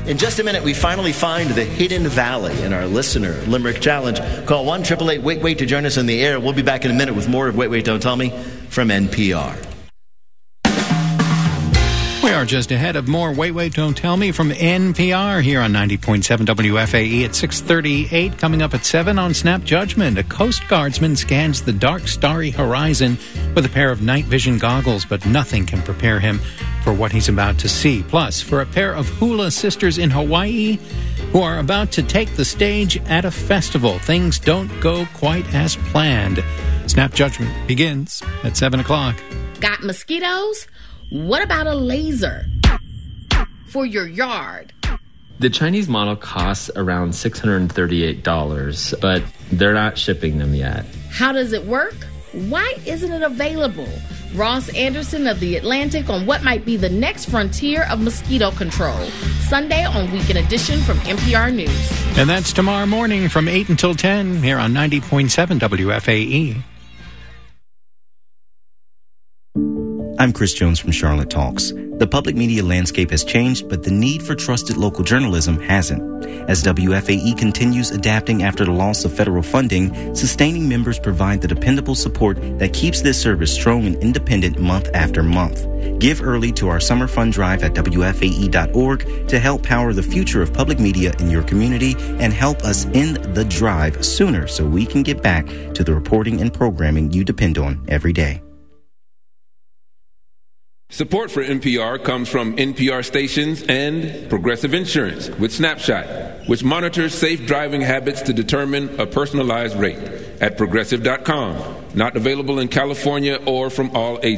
In just a minute, we finally find the hidden valley in our listener Limerick Challenge. Call 1-888-WAIT-WAIT to join us in the air. We'll be back in a minute with more of Wait, Wait, Don't Tell Me from NPR. We are just ahead of more Wait, Wait, Don't Tell Me from NPR here on 90.7 WFAE at 6:38. Coming up at 7 on Snap Judgment, a Coast Guardsman scans the dark, starry horizon with a pair of night vision goggles, but nothing can prepare him for what he's about to see. Plus, for a pair of hula sisters in Hawaii who are about to take the stage at a festival, things don't go quite as planned. Snap Judgment begins at 7 o'clock. Got mosquitoes? What about a laser for your yard? The Chinese model costs around $638, but they're not shipping them yet. How does it work? Why isn't it available? Ross Anderson of The Atlantic on what might be the next frontier of mosquito control. Sunday on Weekend Edition from NPR News. And that's tomorrow morning from 8 until 10 here on 90.7 WFAE. I'm Chris Jones from Charlotte Talks. The public media landscape has changed, but the need for trusted local journalism hasn't. As WFAE continues adapting after the loss of federal funding, sustaining members provide the dependable support that keeps this service strong and independent month after month. Give early to our summer fund drive at WFAE.org to help power the future of public media in your community and help us end the drive sooner so we can get back to the reporting and programming you depend on every day. Support for NPR comes from NPR stations and Progressive Insurance with Snapshot, which monitors safe driving habits to determine a personalized rate at Progressive.com. Not available in California or from all agencies.